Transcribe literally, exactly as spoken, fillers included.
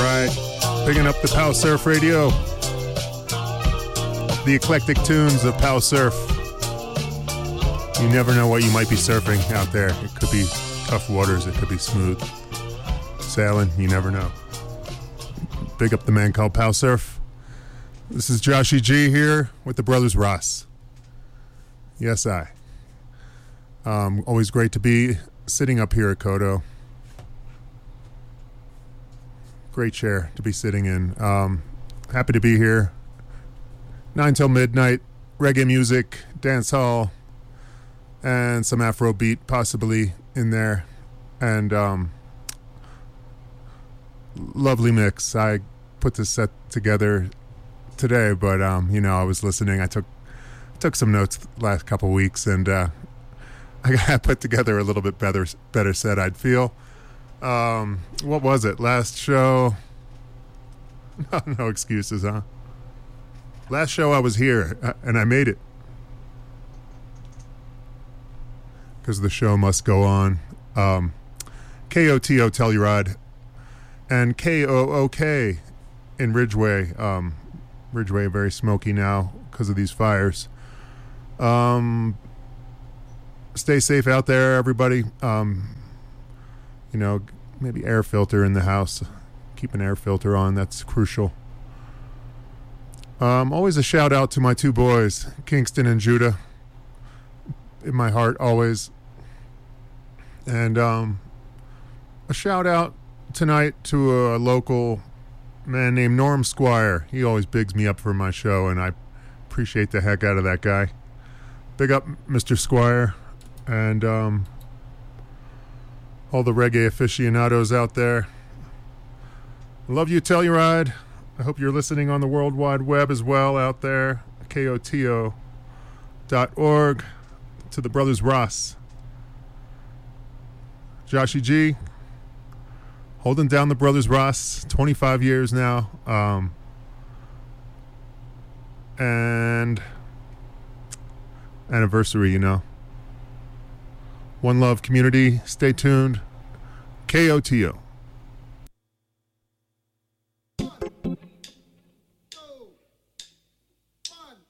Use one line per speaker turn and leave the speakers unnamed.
right. Picking up the Pow Surf Radio. The eclectic tunes of Pow Surf. You never know what you might be surfing out there. It could be tough waters. It could be smooth sailing. You never know. Big up the man called Pow Surf. This is Joshy G here with the Brothers Ross. Yes, I. Um, always great to be sitting up here at Kodo. Great chair to be sitting in. Um, happy to be here. Nine till midnight. Reggae music, dance hall, and some Afro beat possibly in there. And um, lovely mix. I put this set together today, but um, you know, I was listening. I took took some notes the last couple weeks, and uh, I got put together a little bit better better set, I'd feel. Um, what was it? Last show? No, no excuses, huh? Last show I was here, uh, and I made it. Because the show must go on. Um, K O T O Telluride and K O O K in Ridgeway. Um, Ridgeway very smoky now because of these fires. Um, stay safe out there, everybody. Um, you know, maybe air filter in the house. Keep an air filter on. That's crucial. Um, always a shout out to my two boys, Kingston and Judah. In my heart, always. And um, a shout out tonight to a local man named Norm Squire. He always bigs me up for my show, and I appreciate the heck out of that guy. Big up, Mister Squire. And um, all the reggae aficionados out there. Love you, Telluride. I hope you're listening on the World Wide Web as well out there. K O T O dot org. To the Brothers Ross. Joshy G. Holding down the Brothers Ross. twenty-five years now. Um, and anniversary, you know. One love community. Stay tuned. K O T O.